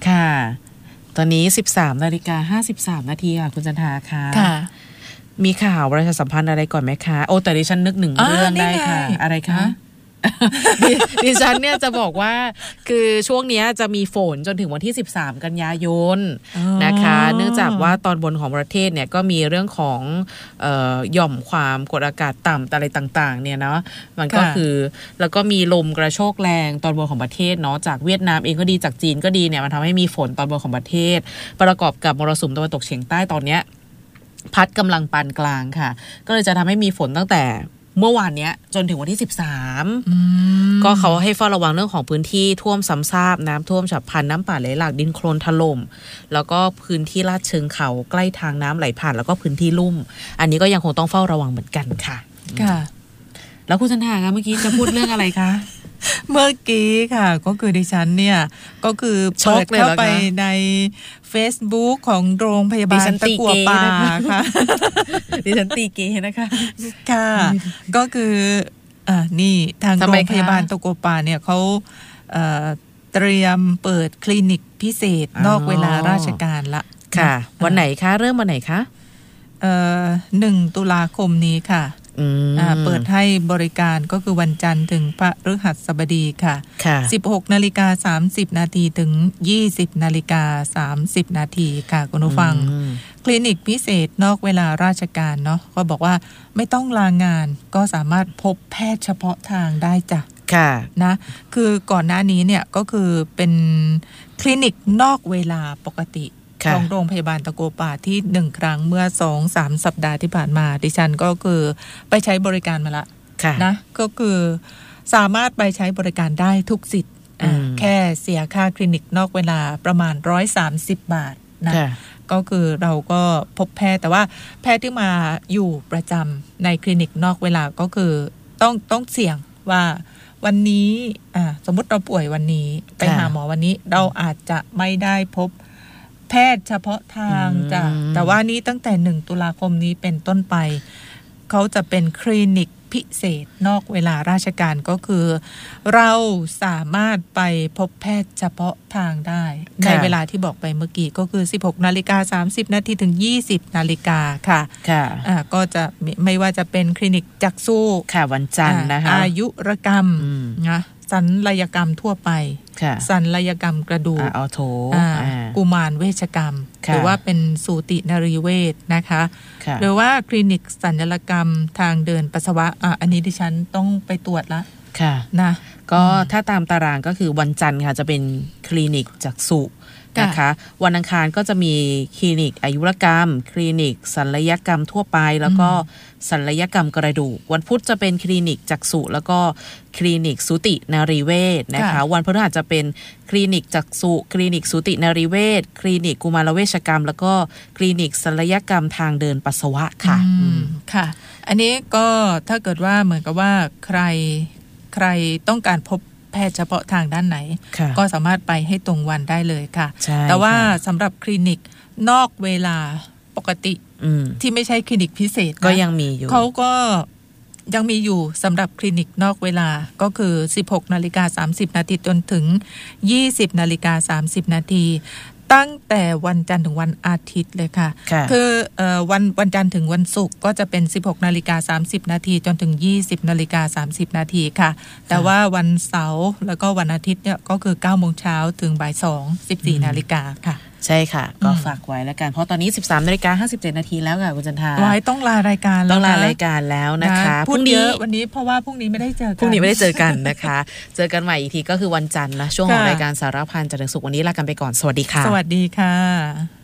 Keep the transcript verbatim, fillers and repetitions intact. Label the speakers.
Speaker 1: ค่ะตอนนี้ สิบสามนาฬิกาห้าสิบสามนาทีค่ะคุณจันทาค่ะมีข่าวประชาสัมพันธ์อะไรก่อนไหมคะโอ้แต่ดิฉันนึกหนึ่งเรื่องได้ค่ะอะไรคะดิฉันเนี่ยจะบอกว่าคือช่วงนี้จะมีฝนจนถึงวันที่สิบสามกันยายนนะคะเนื่องจากว่าตอนบนของประเทศเนี่ยก็มีเรื่องของเอ่อหย่อมความกดอากาศต่ำอะไรต่างๆเนี่ยเนาะมันก็คือแล้วก็มีลมกระโชกแรงตอนบนของประเทศเนาะจากเวียดนามเองก็ดีจากจีนก็ดีเนี่ยมันทำให้มีฝนตอนบนของประเทศประกอบกับมรสุมตะวันตกเฉียงใต้ตอนเนี้ยพัดกำลังปานกลางค่ะก็เลยจะทำให้มีฝนตั้งแต่เมื่อวานนี้จนถึงวันที่สิบสามก็เขาให้เฝ้าระวังเรื่องของพื้นที่ท่วมซ้ำซากน้ำท่วมฉับพลันน้ำป่าไหลหลากดินโคลนถล่มแล้วก็พื้นที่ลาดเชิงเขาใกล้ทางน้ำไหลผ่านแล้วก็พื้นที่ลุ่มอันนี้ก็ยังคงต้องเฝ้าระวังเหมือนกันค่ะ
Speaker 2: ค่ะ
Speaker 1: แล้วคุณจันทาคะเมื่อกี้จะพูดเรื่องอะไรคะ
Speaker 2: เมื่อกี้ค่ะก็คือดิฉันเนี่ยก็คือเปิดเข้าไปใน Facebook ของโรงพยาบาลตะกั่วป่าค่ะ
Speaker 1: ดิฉันตีเกนะคะ
Speaker 2: ค่ะก็คืออ่านี่ทางโรงพยาบาลตะกั่วป่าเนี่ยเขาเอ่อเตรียมเปิดคลินิกพิเศษนอกเวลาราชการละ
Speaker 1: ค่ะวันไหนคะเริ่มวันไหนคะ
Speaker 2: เอ่อหนึ่งตุลาคมนี้ค่ะเปิดให้บริการก็คือวันจันทร์ถึงพฤหัสบดีค่ะสิบหกนาฬิกาสามสิบนาทีถึงยี่สิบนาฬิกาสามสิบนาทีค่ะคุณผู้ฟังคลินิกพิเศษนอกเวลาราชการเนาะก็บอกว่าไม่ต้องลางานก็สามารถพบแพทย์เฉพาะทางได้จ้ะ
Speaker 1: ค่ะ
Speaker 2: นะคือก่อนหน้านี้เนี่ยก็คือเป็นคลินิกนอกเวลาปกติของโรงพยาบาลตะกั่วป่าที่หนึ่งครั้งเมื่อ สองถึงสาม สัปดาห์ที่ผ่านมาดิฉันก็คือไปใช้บริการมาละนะก็คือสามารถไปใช้บริการได้ทุกสิทธิ์แค่เสียค่าคลินิกนอกเวลาประมาณหนึ่งร้อยสามสิบบาทนะก็คือเราก็พบแพทย์แต่ว่าแพทย์ที่มาอยู่ประจำในคลินิกนอกเวลาก็คือต้องต้องเสี่ยงว่าวันนี้สมมติเราป่วยวันนี้ไปหาหมอวันนี้เราอาจจะไม่ได้พบแพทย์เฉพาะทางจ้ะแต่ว่านี้ตั้งแต่หนึ่งตุลาคมนี้เป็นต้นไปเขาจะเป็นคลินิกพิเศษนอกเวลาราชการก็คือเราสามารถไปพบแพทย์เฉพาะทางได้ในเวลาที่บอกไปเมื่อกี้ก็คือ สิบหกนาฬิกาสามสิบนาทีถึงยี่สิบนาฬิกาค่ะ
Speaker 1: ค่ะ
Speaker 2: อ่าก็จะไม่ว่าจะเป็นคลินิกจักษุ
Speaker 1: ค่ะวันจันทร์นะคะ
Speaker 2: อายุรกรรมนะศัลยกรรมทั่วไปศัลยกรรมกระดูก
Speaker 1: เอาโถ
Speaker 2: กุมารเวชกรรมหรือว่าเป็นสูตินรีเวชนะคะหรือว่าคลินิกศัลยกรรมทางเดินปัสสาวะอ่ะอันนี้ดิฉันต้องไปตรวจละ
Speaker 1: ค่ะ
Speaker 2: นะ
Speaker 1: ก็ถ้าตามตารางก็คือวันจันทร์ค่ะจะเป็นคลินิกจักษุนะคะวันอังคารก็จะมีคลินิกอายุรกรรมคลินิกศัลยกรรมทั่วไปแล้วก็ศัลยกรรมกระดูกวันพุธจะเป็นคลินิกจักษุแล้วก็คลินิกสูตินรีเวชนะคะวันพฤหัสจะเป็นคลินิกจักษุคลินิกสูตินรีเวชคลินิกกุมารเวชกรรมแล้วก็คลินิกศัลยกรรมทางเดินปัสสาวะค่ะ
Speaker 2: ค่ะอันนี้ก็ถ้าเกิดว่าเหมือนกับว่าใครใครต้องการพบแพทย์เฉพาะทางด้านไหนก็สามารถไปให้ตรงวันได้เลยค่ะแต่ว่าสำหรับคลินิกนอกเวลาปกติที่ไม่ใช่คลินิกพิเศษ
Speaker 1: ก็ยังมีอยู่
Speaker 2: เขาก็ยังมีอยู่สำหรับคลินิกนอกเวลาก็คือ สิบหกนาฬิกาสามสิบนาทีจนถึง ยี่สิบนาฬิกาสามสิบนาทีตั้งแต่วันจันทร์ถึงวันอาทิตย์เลยค่ะคือเอ่อวันวันจันทร์ถึงวันศุกร์ก็จะเป็น สิบหกนาฬิกาสามสิบนาทีจนถึง ยี่สิบนาฬิกาสามสิบนาทีค่ะแต่ว่าวันเสาร์แล้วก็วันอาทิตย์เนี่ยก็คือ เก้าโมงเช้าถึงบ่ายสอง สิบสี่นาฬิกาค่ะ
Speaker 1: ใช่ค่ะก็ฝากไว้แล้วกันเพราะตอนนี้ สิบสามนาฬิกาห้าสิบเจ็ดนาทีแล้วค่ะคุณจันทา
Speaker 2: ไว้ต้องลารายการ
Speaker 1: ต้องลารายการแล้วนะคะ
Speaker 2: พรุ่งนี้วันนี้เพราะว่าพรุ่งนี้ไม่ได้เจอกัน
Speaker 1: พรุ่งนี้ไม่ได้เจอกันนะคะเจอกันใหม่อีกทีก็คือวันจันทร์นะช่วงของรายการสารพันจันทร์ถึงศุกร์วันนี้ลากันไปก่อนสวัสดีค่ะ
Speaker 2: สวัสดีค่ะ